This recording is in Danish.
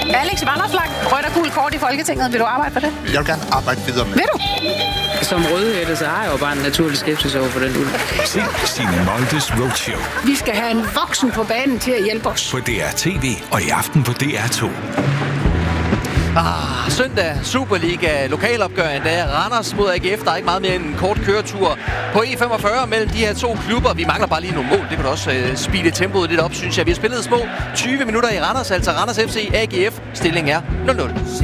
Alex Vanopslagh, rødt og gult kort i Folketinget. Vil du arbejde for det? Jeg vil gerne arbejde videre med. Vil du? Som rødhætte, så har jeg jo bare en naturlig skepsis over for den ulv. Se Signe Moldes Roadshow. Vi skal have en voksen på banen til at hjælpe os. På DR TV og i aften på DR2. Søndag, Superliga, lokalopgør endda. Randers mod AGF, der er ikke meget mere end en kort køretur på E45 mellem de her to klubber. Vi mangler bare lige nogle mål, det kan du også speede tempoet lidt op, synes jeg. Vi har spillet små 20 minutter i Randers, altså Randers FC AGF. Stillingen er 0-0.